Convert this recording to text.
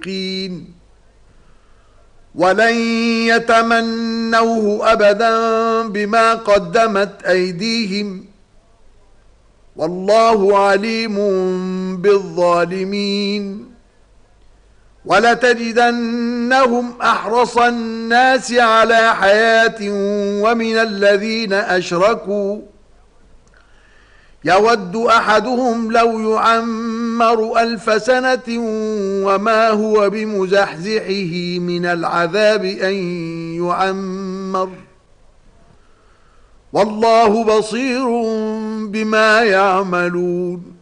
المتقين ولن يتمنوه أبدا بما قدمت أيديهم والله عليم بالظالمين ولتجدنهم أحرص الناس على حياة ومن الذين أشركوا يود أحدهم لو يعمر 1000 سنة وما هو بمزحزحه من العذاب أن يعمر والله بصير بما يعملون